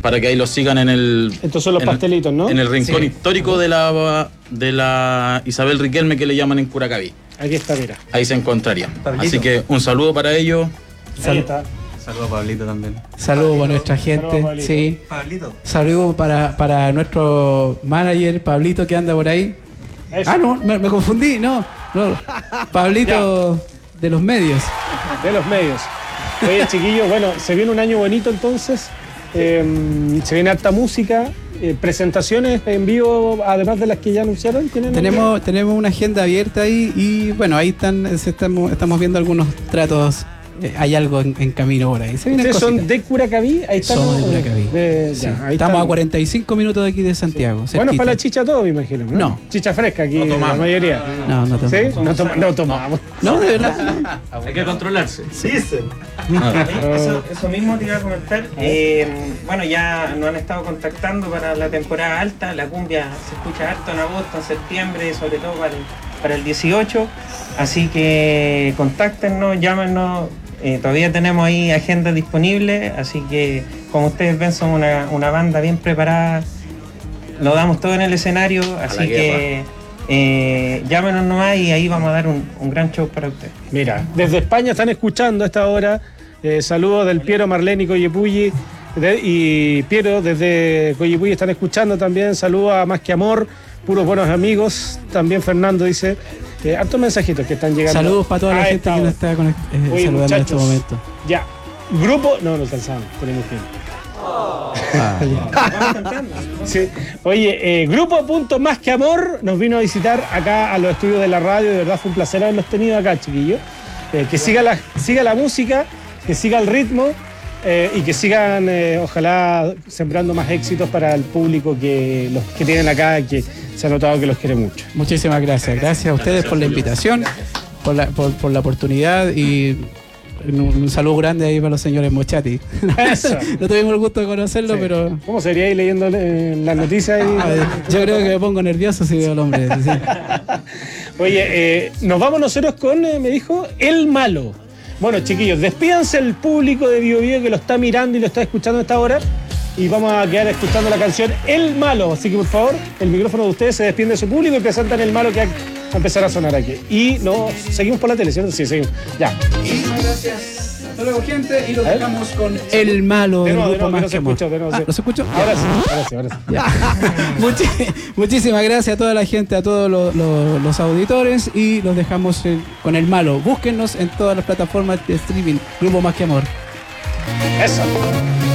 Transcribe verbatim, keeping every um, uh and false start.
para que ahí los sigan en el... Estos son los en, pastelitos, ¿no? En el rincón sí. histórico de la, de la Isabel Riquelme, que le llaman en Curacaví. Aquí está, mira. Ahí se encontrarían. Pablito. Así que un saludo para ellos. Ahí está. Saludos a Pablito también. Saludos para nuestra gente. Saludos, Pablito. Sí. Pablito. Saludos para, para nuestro manager, Pablito, que anda por ahí. Eso. Ah, no, me, me confundí, no. no. Pablito de los medios. De los medios. Oye, chiquillos, bueno, se viene un año bonito entonces. Eh, se viene harta música. Eh, presentaciones en vivo, además de las que ya anunciaron. ¿Tienen Tenemos, tenemos una agenda abierta ahí y bueno, ahí están, se estamos, estamos viendo algunos tratos. Eh, hay algo en, en camino por ahí. Se vienen ¿Ustedes cositas. son de Curacaví? Ahí están. Somos de Curacaví. De, Sí. ya, ahí Estamos están. a cuarenta y cinco minutos de aquí de Santiago. Sí. Bueno, cerquita. para la chicha todo, me imagino. No. No. Chicha fresca aquí, No la tomamos. mayoría. No, no ¿Sí? tomamos. No, toma- no tomamos. No, de verdad. Hay que controlarse. Sí, sí. Ah. Eso, eso mismo te iba a comentar. Eh, bueno, ya nos han estado contactando para la temporada alta. La cumbia se escucha harto en agosto, en septiembre, sobre todo para el, para el dieciocho. Así que contáctenos, llámenos. Eh, todavía tenemos ahí agenda disponible. Así que, como ustedes ven, somos una, una banda bien preparada. Lo damos todo en el escenario. Así que eh, llámenos nomás y ahí vamos a dar un, un gran show para ustedes. Mira, desde España están escuchando a esta hora. Eh, saludos del Piero, Marlene y Coyepulli. De- y Piero, desde Coyepulli están escuchando también. Saludos a Más que Amor, puros buenos amigos. También Fernando dice. Eh, hartos mensajitos que están llegando. Saludos para toda la a gente esta que hora. nos está conect- eh, Oye, saludando en este muchachos, momento. Ya. Grupo. No, no alcanzamos. Tenemos que ir. Ah, Sí. Oye, eh, Grupo Punto Más que Amor nos vino a visitar acá a los estudios de la radio. De verdad fue un placer haberlos tenido acá, chiquillos. Eh, que siga la, siga la música, que siga el ritmo eh, y que sigan, eh, ojalá, sembrando más éxitos para el público que los que tienen acá, que se ha notado que los quiere mucho. Muchísimas gracias. Gracias a ustedes por la invitación, por la, por, por la oportunidad y un, un saludo grande ahí para los señores Mochati. Eso. No tuvimos el gusto de conocerlo, Sí. pero ¿Cómo sería ahí leyendo eh, las noticias? Y... a ver, yo creo que me pongo nervioso si veo al hombre. Sí. Oye, eh, nos vamos nosotros con, eh, me dijo, El Malo. Bueno, chiquillos, despídanse el público de Bio Bio que lo está mirando y lo está escuchando a esta hora. Y vamos a quedar escuchando la canción El Malo. Así que, por favor, el micrófono de ustedes se despide de su público y presentan El Malo que va a empezar a sonar aquí. Y nos seguimos por la tele, ¿cierto? Sí, seguimos. Ya. Gracias. Hasta luego, gente. Y lo A ver. dejamos con El Malo De del nuevo, de grupo nuevo, que Más no que se Amor. escucha, de nuevo, Ah, sí. ¿lo se escuchó? Ahora sí, ahora sí, ahora sí. Ya. Muchi- muchísimas gracias a toda la gente, a todos los, los- los auditores y los dejamos eh, con El Malo. Búsquennos en todas las plataformas de streaming. Grupo Más que Amor. Eso.